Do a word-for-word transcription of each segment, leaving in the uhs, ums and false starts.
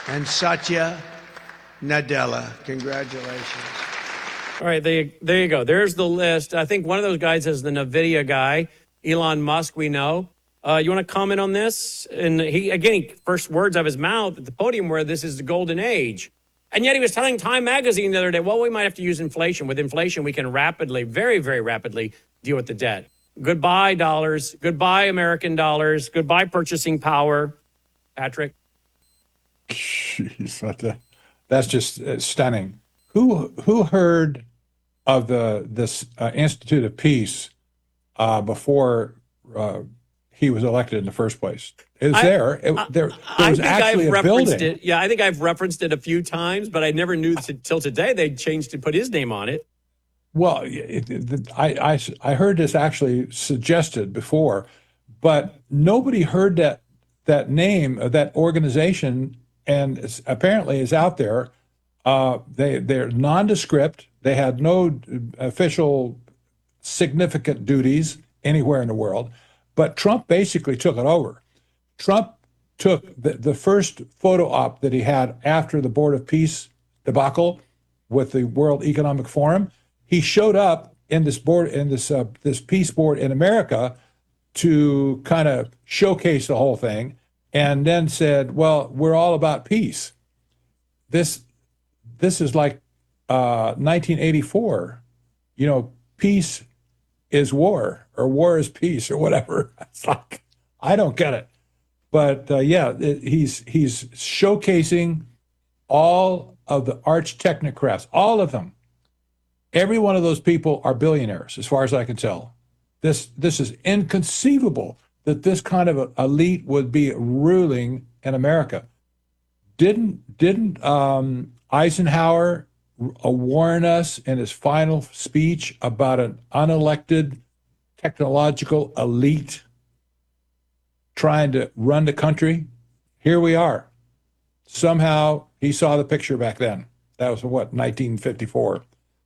and Satya Nadella. Congratulations. All right, there, there you go. There's the list. I think one of those guys is the NVIDIA guy, Elon Musk, we know. Uh, you want to comment on this? And he, again, he, first words of his mouth at the podium were, this is the golden age. And yet he was telling Time Magazine the other day, well, we might have to use inflation. With inflation, we can rapidly, very, very rapidly deal with the debt. Goodbye, dollars. Goodbye, American dollars. Goodbye, purchasing power. Patrick? Jeez, that, uh, that's just uh, stunning. Who who heard of the this uh, Institute of Peace uh, before uh, he was elected in the first place? It was I, there. It, there, there was actually I've a building. It. Yeah, I think I've referenced it a few times, but I never knew until today they changed to put his name on it. Well, it, it, I, I I heard this actually suggested before, but nobody heard that that name of that organization, and it's, apparently is out there. Uh, they they're nondescript. They had no official significant duties anywhere in the world, but Trump basically took it over. Trump took the, the first photo op that he had after the Board of Peace debacle with the World Economic Forum. He showed up in this board in this uh, this peace board in America to kind of showcase the whole thing, and then said, "Well, we're all about peace." This this is like uh, nineteen eighty-four. You know, peace is war, or war is peace, or whatever. It's like, I don't get it. But uh, yeah, it, he's he's showcasing all of the arch technocrats, all of them. Every one of those people are billionaires, as far as I can tell. This this is inconceivable that this kind of elite would be ruling in America. Didn't didn't um, Eisenhower warn us in his final speech about an unelected technological elite trying to run the country? Here we are. Somehow he saw the picture back then. That was what, nineteen fifty-four.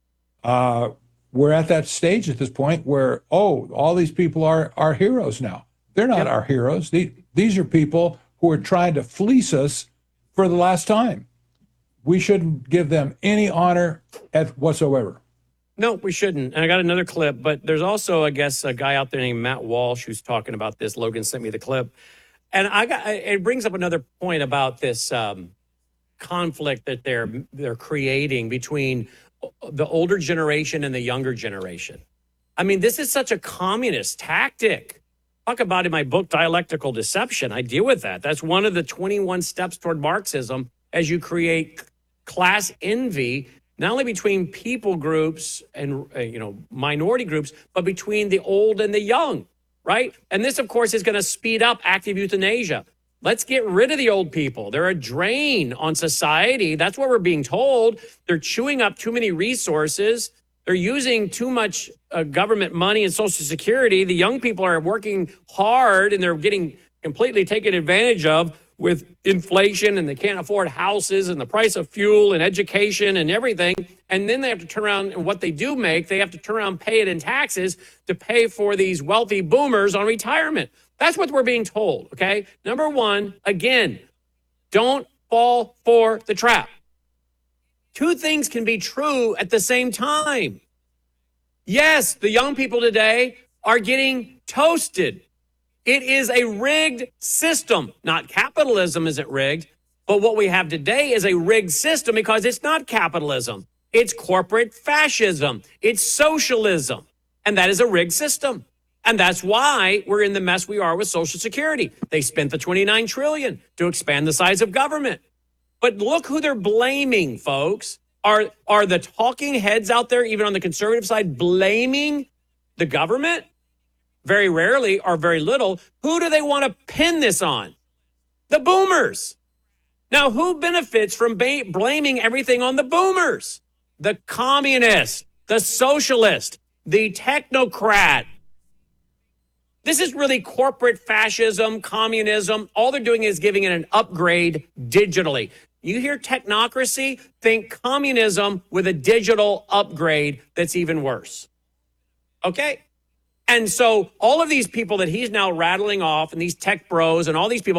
Uh, we're at that stage at this point where, oh, all these people are our heroes now. They're not yep. our heroes. These, these are people who are trying to fleece us for the last time. We shouldn't give them any honor at whatsoever. No, we shouldn't. And I got another clip, but there's also, I guess, a guy out there named Matt Walsh who's talking about this. Logan sent me the clip. And I got it brings up another point about this um, conflict that they're they're creating between the older generation and the younger generation. I mean, this is such a communist tactic. Talk about in my book, Dialectical Deception. I deal with that. That's one of the twenty-one steps toward Marxism, as you create class envy, not only between people groups and, uh, you know, minority groups, but between the old and the young, right? And this, of course, is going to speed up active euthanasia. Let's get rid of the old people. They're a drain on society. That's what we're being told. They're chewing up too many resources. They're using too much uh, government money and Social Security. The young people are working hard and they're getting completely taken advantage of with inflation, and they can't afford houses and the price of fuel and education and everything. And then they have to turn around, and what they do make, they have to turn around and pay it in taxes to pay for these wealthy boomers on retirement. That's what we're being told, okay? Number one, again, don't fall for the trap. Two things can be true at the same time. Yes, the young people today are getting toasted. It is a rigged system. Not capitalism isn't rigged, but what we have today is a rigged system because it's not capitalism. It's corporate fascism. It's socialism. And that is a rigged system. And that's why we're in the mess we are with Social Security. They spent the twenty-nine trillion dollars to expand the size of government. But look who they're blaming, folks. Are, are the talking heads out there, even on the conservative side, blaming the government? Very rarely or very little. Who do they want to pin this on? The boomers. Now, who benefits from ba- blaming everything on the boomers? The communist, the socialist, the technocrat. This is really corporate fascism, communism. All they're doing is giving it an upgrade digitally. You hear technocracy, think communism with a digital upgrade that's even worse. Okay? And so all of these people that he's now rattling off, and these tech bros and all these people